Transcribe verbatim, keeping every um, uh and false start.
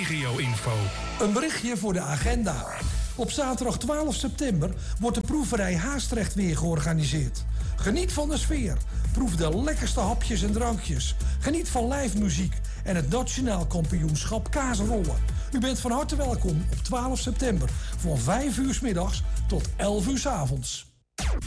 regio-info. Een berichtje voor de agenda. Op zaterdag twaalf september wordt de proeverij Haastrecht weer georganiseerd. Geniet van de sfeer. Proef de lekkerste hapjes en drankjes. Geniet van live muziek en het nationaal kampioenschap kaasrollen. U bent van harte welkom op twaalf september van vijf uur 's middags tot elf uur 's avonds.